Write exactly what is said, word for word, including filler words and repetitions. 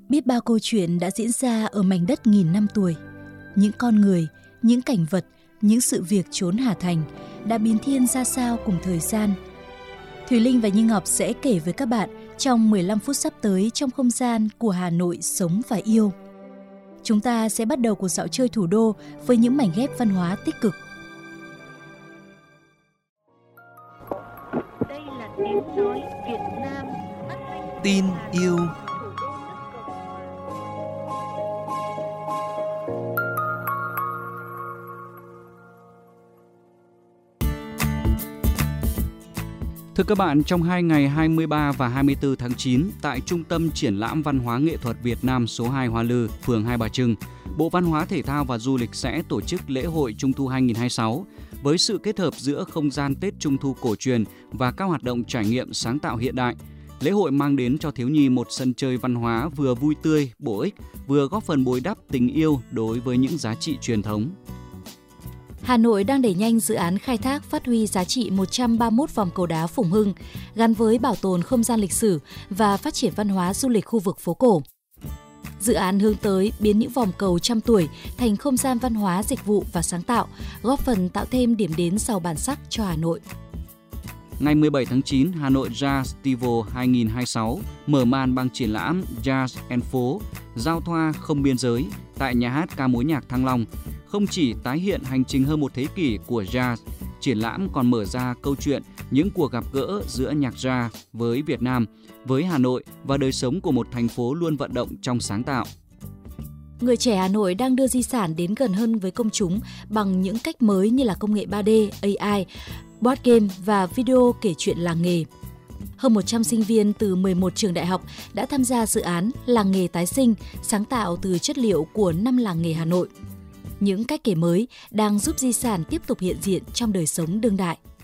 Biết bao câu chuyện đã diễn ra ở mảnh đất nghìn năm tuổi. Những con người, những cảnh vật, những sự việc chốn Hà Thành đã biến thiên ra sao cùng thời gian. Thùy Linh và Như Ngọc sẽ kể với các bạn trong mười lăm phút sắp tới trong không gian của Hà Nội sống và yêu. Chúng ta sẽ bắt đầu cuộc dạo chơi thủ đô với những mảnh ghép văn hóa tích cực. Đây là tiếng nói Việt Nam. Tin yêu. Thưa các bạn, trong hai ngày hai mươi ba và hai mươi tư tháng chín, tại Trung tâm Triển lãm Văn hóa Nghệ thuật Việt Nam số hai Hoa Lư, phường Hai Bà Trưng, Bộ Văn hóa Thể thao và Du lịch sẽ tổ chức lễ hội Trung thu hai nghìn không trăm hai mươi sáu với sự kết hợp giữa không gian Tết Trung thu cổ truyền và các hoạt động trải nghiệm sáng tạo hiện đại. Lễ hội mang đến cho thiếu nhi một sân chơi văn hóa vừa vui tươi, bổ ích, vừa góp phần bồi đắp tình yêu đối với những giá trị truyền thống. Hà Nội đang đẩy nhanh dự án khai thác phát huy giá trị một trăm ba mươi mốt vòng cầu đá Phùng Hưng, gắn với bảo tồn không gian lịch sử và phát triển văn hóa du lịch khu vực phố cổ. Dự án hướng tới biến những vòng cầu trăm tuổi thành không gian văn hóa, dịch vụ và sáng tạo, góp phần tạo thêm điểm đến giàu bản sắc cho Hà Nội. Ngày mười bảy tháng chín, Hà Nội Jazz Festival hai nghìn không trăm hai mươi sáu mở màn bằng triển lãm Jazz and Phố, giao thoa không biên giới tại nhà hát ca mối nhạc Thăng Long. Không chỉ tái hiện hành trình hơn một thế kỷ của jazz, triển lãm còn mở ra câu chuyện những cuộc gặp gỡ giữa nhạc jazz với Việt Nam, với Hà Nội và đời sống của một thành phố luôn vận động trong sáng tạo. Người trẻ Hà Nội đang đưa di sản đến gần hơn với công chúng bằng những cách mới như là công nghệ ba D, A I, board game và video kể chuyện làng nghề. Hơn một trăm sinh viên từ mười một trường đại học đã tham gia dự án Làng nghề tái sinh, sáng tạo từ chất liệu của năm làng nghề Hà Nội. Những cách kể mới đang giúp di sản tiếp tục hiện diện trong đời sống đương đại.